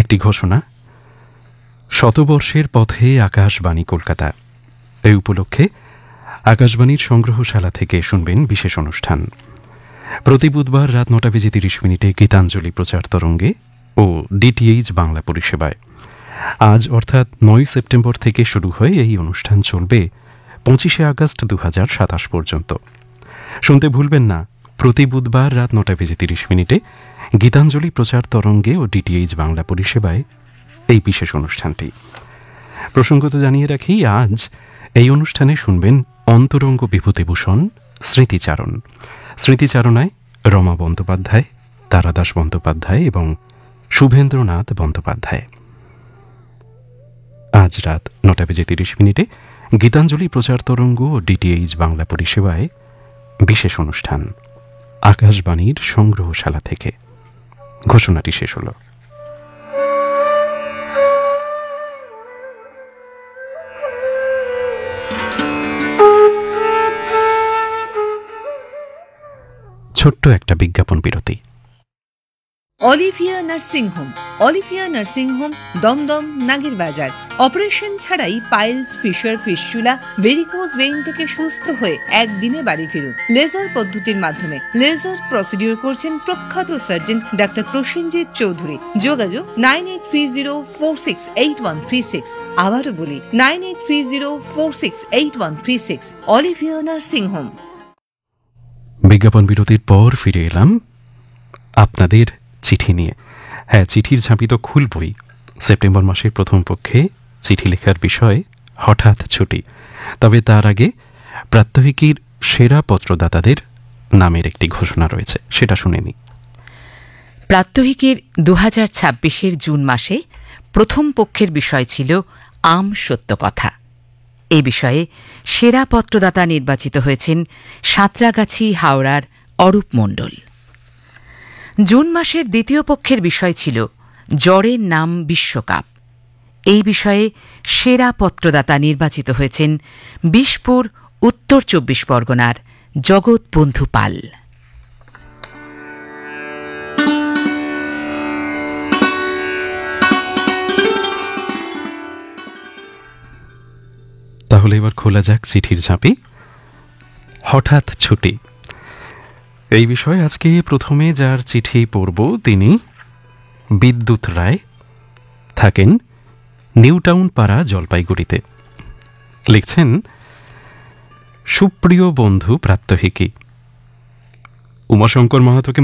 একটি ঘোষণা। শতবর্ষের পথে আকাশবাণী কলকাতা, এই উপলক্ষে আকাশবাণীর সংগ্রহশালা থেকে শুনবেন বিশেষ অনুষ্ঠান। প্রতি বুধবার রাত 9:30 গীতাঞ্জলি প্রচার তরঙ্গে ও ডিটিএইচ বাংলা পরিষেবায়। আজ অর্থাৎ 9 সেপ্টেম্বর থেকে শুরু হয়ে এই অনুষ্ঠান চলবে 25 আগস্ট 2027 পর্যন্ত। শুনতে ভুলবেন না, প্রতি বুধবার রাত 9:30 গীতাঞ্জলি প্রচার তরঙ্গে ও ডিটিএইচ বাংলা পরিষেবায় এই বিশেষ অনুষ্ঠানটি। প্রসঙ্গত জানিয়ে রাখি, আজ এই অনুষ্ঠানে শুনবেন অন্তরঙ্গ বিভূতিভূষণ স্মৃতিচারণ। স্মৃতিচারণায় রমা বন্দ্যোপাধ্যায়, তারাদাস বন্দ্যোপাধ্যায় এবং শুভেন্দ্রনাথ বন্দ্যোপাধ্যায়। আজ রাত 9:30 গীতাঞ্জলি প্রচার তরঙ্গ ও ডিটিএইচ বাংলা পরিষেবায় বিশেষ অনুষ্ঠান আকাশবাণীর সংগ্রহশালা থেকে। ঘোষণাটি শেষ হল। ছোট্ট একটা বিজ্ঞাপন বিরতি। Olivia nursing home. Olivia nursing home, Dumdum, নাগের বাজার। অপারেশন ছাড়াই piles, fisher, fistula, varicose vein থেকে সুস্থ হয়ে একদিনে বাড়ি ফিরুন লেজার পদ্ধতির মাধ্যমে। লেজার প্রসিডিউর করছেন প্রখ্যাত সার্জন ডাক্তার প্রসেনজিৎ চৌধুরী। যোগাযোগ 9830468136। আবারও বলি 9830468136। Olivia nursing home. বিজ্ঞাপন বিরতির পর ফিরে এলাম আপনাদের চিঠি নিয়ে। হ্যাঁ, চিঠির ঝাঁপি তো খুলবই। সেপ্টেম্বর মাসের প্রথম পক্ষে চিঠি লেখার বিষয় হঠাৎ ছুটি। তবে তার আগে প্রাত্যহিকীর সেরা পত্রদাতাদের নামের একটি ঘোষণা রয়েছে, সেটা শুনে নি। প্রাত্যহিকীর 2026 জুন মাসে প্রথম পক্ষের বিষয় ছিল আম সত্য কথা। এই বিষয়ে সেরা পত্রদাতা নির্বাচিত হয়েছেন সাঁতরাগাছি হাওড়ার অরূপ মণ্ডল। জুন মাসের দ্বিতীয় পক্ষের বিষয় ছিল জ্বরের নাম বিশ্বকাপ। এই বিষয়ে সেরা পত্রদাতা নির্বাচিত হয়েছেন বিশপুর, উত্তর 24 পরগনার জগৎ বন্ধু পাল। তাহলে এবার খোলা যাক চিঠির ঝাঁপি। হঠাৎ ছুটি, এই বিষয়ে আজকে প্রথমে যার চিঠি পড়ব তিনি বিদ্যুৎ রায়, থাকেন নিউটাউন পাড়া, জলপাইগুড়িতে। লিখছেন, সুপ্রিয় বন্ধু প্রাত্যহিকী, উমাশঙ্কর মাহাতোকে